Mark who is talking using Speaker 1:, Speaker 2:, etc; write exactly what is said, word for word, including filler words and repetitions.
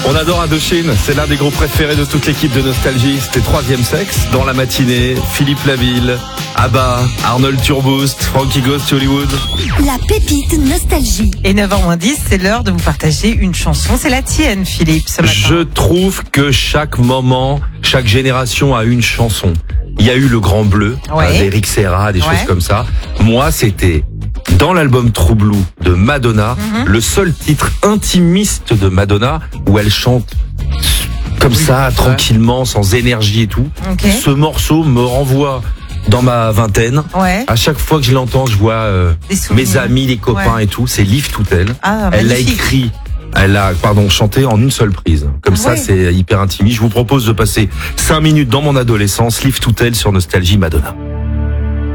Speaker 1: On adore Indochine, c'est l'un des groupes préférés de toute l'équipe de Nostalgie. C'était Troisième Sexe dans la matinée. Philippe Laville, Abba, Arnold Turboost, Frankie Goes to Hollywood.
Speaker 2: La pépite Nostalgie.
Speaker 3: Et neuf heures moins dix, c'est l'heure de vous partager une chanson. C'est la tienne, Philippe, ce matin.
Speaker 1: Je trouve que chaque moment, chaque génération a une chanson. Il y a eu Le Grand Bleu,
Speaker 3: Ouais.
Speaker 1: d'Eric Serra, des
Speaker 3: Ouais.
Speaker 1: choses comme ça. Moi, c'était dans l'album True Blue de Madonna,
Speaker 3: Mhm.
Speaker 1: le seul titre intimiste de Madonna où elle chante comme
Speaker 3: Oui,
Speaker 1: ça,
Speaker 3: ouais.
Speaker 1: tranquillement, sans énergie et tout.
Speaker 3: Ok.
Speaker 1: Ce morceau me renvoie dans ma vingtaine.
Speaker 3: Ouais.
Speaker 1: À chaque fois que je l'entends, je vois euh,
Speaker 3: Des souvenirs.
Speaker 1: mes amis, les copains
Speaker 3: Ouais.
Speaker 1: et tout. C'est Live Toutel.
Speaker 3: Ah,
Speaker 1: Elle l'a
Speaker 3: magnifique.
Speaker 1: écrit, elle a, pardon, chanté en une seule prise. Comme
Speaker 3: Ah
Speaker 1: ça,
Speaker 3: ouais.
Speaker 1: c'est hyper intimiste. Je vous propose de passer cinq minutes dans mon adolescence. Live Toutel sur Nostalgie Madonna.